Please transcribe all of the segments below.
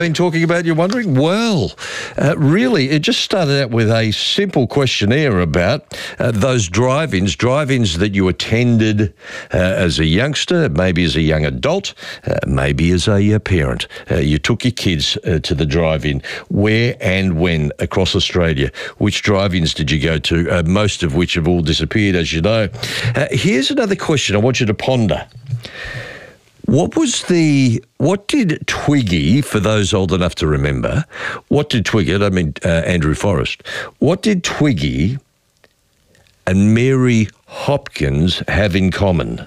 been talking about, you're wondering? Well, really, it just started out with a simple questionnaire about those drive-ins that you attended as a youngster, maybe as a young adult, maybe as a parent. You took your kids to the drive-in. Where and when across Australia? Which drive-ins did you go to? Most of which have all disappeared, as you know. Here's another question I want you to ponder. What did Twiggy, for those old enough to remember, Andrew Forrest, what did Twiggy and Mary Hopkins have in common?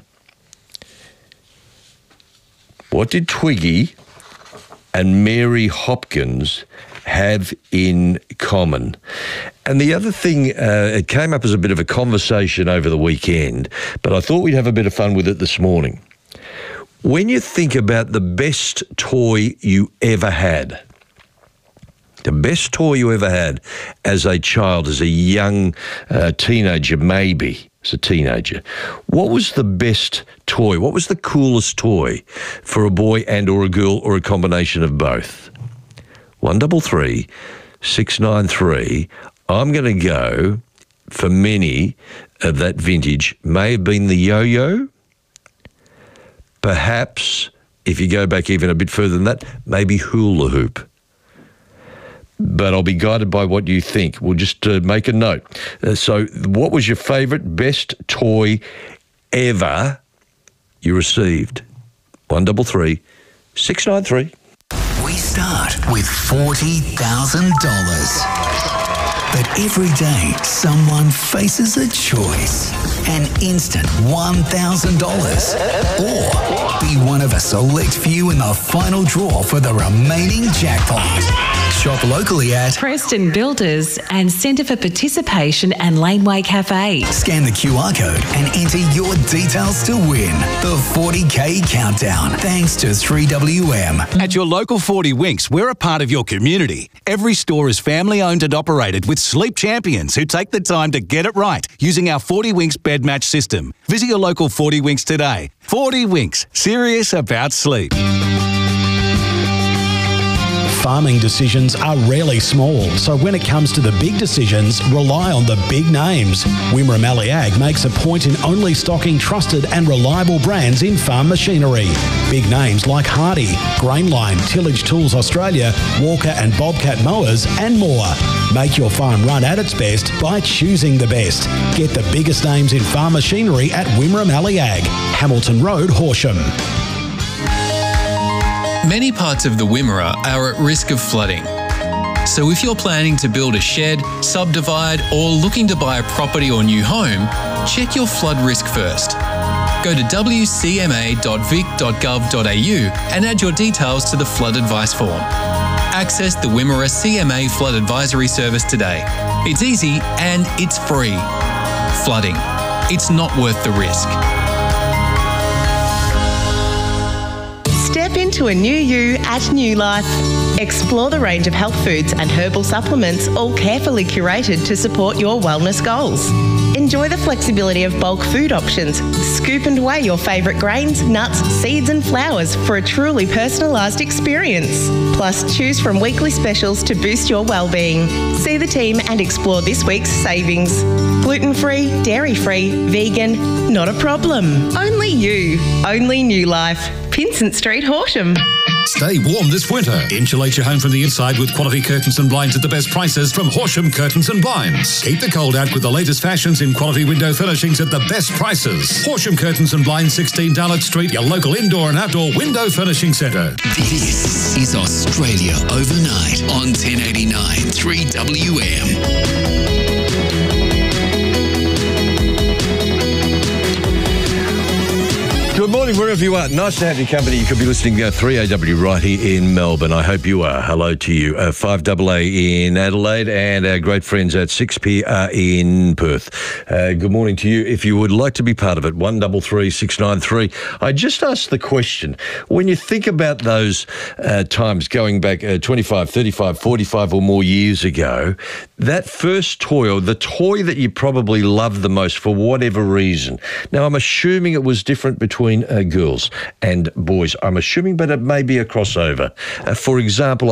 What did Twiggy and Mary Hopkins have in common? And the other thing, it came up as a bit of a conversation over the weekend, but I thought we'd have a bit of fun with it this morning. When you think about the best toy you ever had, as a child, as a young teenager, maybe as a teenager, what was the best toy? What was the coolest toy for a boy and or a girl or a combination of both? 133 693. I'm going to go for many of that vintage. May have been the yo-yo. Perhaps, if you go back even a bit further than that, maybe hula hoop. But I'll be guided by what you think. We'll just make a note. So what was your favourite best toy ever you received? 133 693. We start with $40,000. But every day, someone faces a choice. An instant $1,000. Or be one of a select few in the final draw for the remaining jackpot. Shop locally at Preston Builders and Centre for Participation and Laneway Cafe. Scan the QR code and enter your details to win the 40K Countdown. Thanks to 3WM. At your local 40 Winks, we're a part of your community. Every store is family owned and operated with sleep champions who take the time to get it right using our 40 Winks bed match system. Visit your local 40 Winks today. 40 Winks, serious about sleep. Farming decisions are rarely small, so when it comes to the big decisions, rely on the big names. Wimmera Mallee Ag makes a point in only stocking trusted and reliable brands in farm machinery. Big names like Hardy, Grainline, Tillage Tools Australia, Walker and Bobcat Mowers and more. Make your farm run at its best by choosing the best. Get the biggest names in farm machinery at Wimmera Mallee Ag, Hamilton Road, Horsham. Many parts of the Wimmera are at risk of flooding. So if you're planning to build a shed, subdivide, or looking to buy a property or new home, check your flood risk first. Go to wcma.vic.gov.au and add your details to the flood advice form. Access the Wimmera CMA Flood Advisory Service today. It's easy and it's free. Flooding. It's not worth the risk. Step into a new you at New Life. Explore the range of health foods and herbal supplements, all carefully curated to support your wellness goals. Enjoy the flexibility of bulk food options. Scoop and weigh your favourite grains, nuts, seeds and flowers for a truly personalised experience. Plus, choose from weekly specials to boost your well-being. See the team and explore this week's savings. Gluten-free, dairy-free, vegan, not a problem. Only you. Only New Life. Pinsent Street, Horsham. Stay warm this winter. Insulate your home from the inside with quality curtains and blinds at the best prices from Horsham Curtains and Blinds. Keep the cold out with the latest fashions in quality window furnishings at the best prices. Horsham Curtains and Blinds, 16 Darlot Street, your local indoor and outdoor window furnishing centre. This is Australia Overnight on 1089 3WM. Good morning, wherever you are. Nice to have your company. You could be listening to 3AW right here in Melbourne. I hope you are. Hello to you. 5AA in Adelaide and our great friends at 6PR in Perth. Good morning to you. If you would like to be part of it, 133 693. I just asked the question, when you think about those times going back 25, 35, 45 or more years ago, that first toy or the toy that you probably loved the most for whatever reason. Now, I'm assuming it was different between girls and boys. I'm assuming, but it may be a crossover. For example,